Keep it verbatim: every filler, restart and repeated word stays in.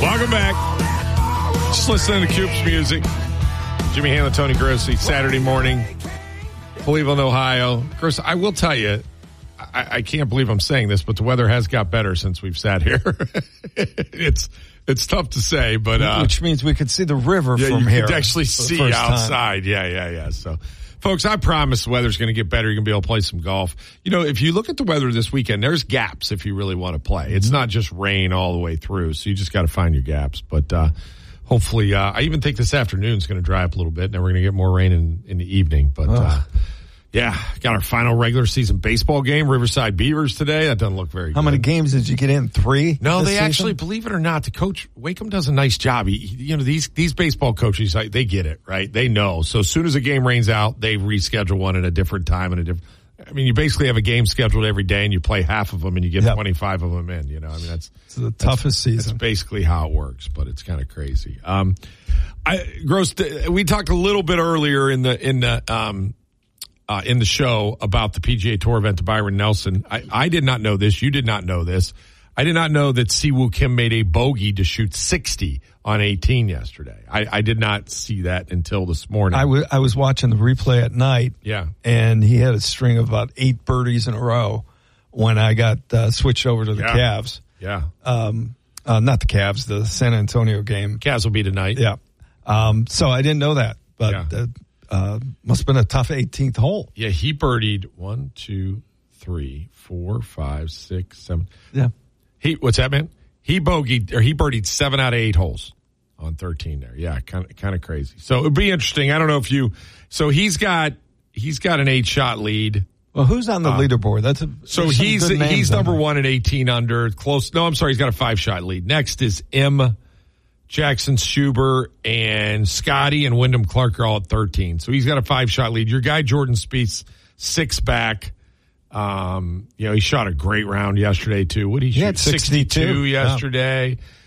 Welcome back. Just listening to Coops music. Jimmy Hanlon, Tony Grossi, Saturday morning, Cleveland, Ohio. Gross, I will tell you, I, I can't believe I'm saying this, but the weather has got better since we've sat here. it's it's tough to say, but uh, which means we could see the river yeah, from you here. You could actually see outside. Time. Yeah, yeah, yeah. So, folks, I promise the weather's going to get better. You're going to be able to play some golf. You know, if you look at the weather this weekend, there's gaps if you really want to play. It's not just rain all the way through, so you just got to find your gaps. But uh hopefully, uh, I even think this afternoon is going to dry up a little bit, and then we're going to get more rain in, in the evening. But, uh, yeah, got our final regular season baseball game, Riverside Beavers today. That doesn't look very good. How many games did you get in? Three? No, they season? actually, believe it or not, the coach, Wakeham does a nice job. He, you know, these these baseball coaches, like, they get it, right? They know. So as soon as a game rains out, they reschedule one at a different time and a different. I mean, you basically have a game scheduled every day, and you play half of them, and you get yep. twenty-five of them in. You know, I mean, that's it's the toughest season. That's basically how it works, but it's kind of crazy. Um, I, Gross, we talked a little bit earlier in the in the um, uh, in the show about the P G A Tour event to Byron Nelson. I, I did not know this. You did not know this. I did not know that Siwoo Kim made a bogey to shoot sixty on eighteen yesterday. I, I did not see that until this morning. I, w- I was watching the replay at night. Yeah. And he had a string of about eight birdies in a row when I got uh, switched over to the yeah. Cavs. Yeah. Um, uh, not the Cavs, the San Antonio game. Cavs will be tonight. Yeah. Um, so I didn't know that, but yeah. uh, uh, must have been a tough eighteenth hole. Yeah, he birdied one, two, three, four, five, six, seven. Yeah. He what's that, man? He bogeyed or he birdied seven out of eight holes on thirteen there. Yeah, kind of kind of crazy. So it'd be interesting. I don't know if you. So he's got he's got an eight shot lead. Well, who's on the uh, leaderboard? That's a so he's he's number one at eighteen under. Close. No, I'm sorry. He's got a five shot lead. Next is M. Jackson Schuber and Scotty and Wyndham Clark are all at thirteen. So he's got a five shot lead. Your guy Jordan Spieth six back. Um, you know, he shot a great round yesterday too. What did he, he shoot? sixty-two yesterday.